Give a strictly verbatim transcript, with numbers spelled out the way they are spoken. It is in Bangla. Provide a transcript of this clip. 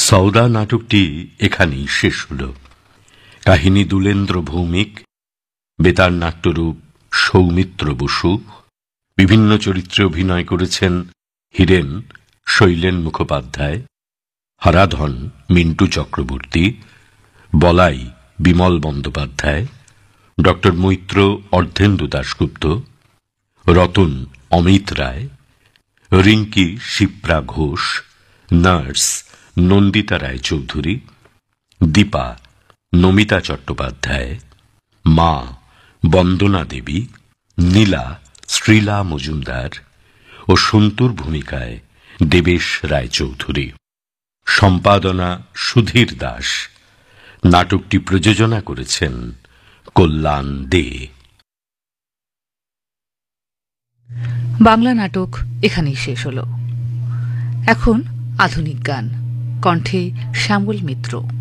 সৌদা নাটকটি এখানেই শেষ হল। কাহিনী দুলেন্দ্র ভৌমিক, বেতার নাট্যরূপ সৌমিত্র বসু, বিভিন্ন চরিত্রে অভিনয় করেছেন হীরেন শৈলেন মুখোপাধ্যায়, হরাধন মিন্টু চক্রবর্তী, বলাই বিমল বন্দ্যোপাধ্যায়, ডক্টর মৈত্র অর্ধেন্দু দাশগুপ্ত, রতন অমিত রায়, রিঙ্কি শিপ্রা ঘোষ, নার্স নন্দিতা রায়চৌধুরী, দীপা নমিতা চট্টোপাধ্যায়, মা বন্দনা দেবী, নীলা শ্রীলা মজুমদার ও সন্তুর ভূমিকায় দেবেশ রায়চৌধুরী। সম্পাদনা সুধীর দাস। নাটকটি প্রযোজনা করেছেন কল্যাণ দে। বাংলা নাটক এখানেই শেষ হল। এখন আধুনিক গান, কণ্ঠে শ্যামল মিত্র।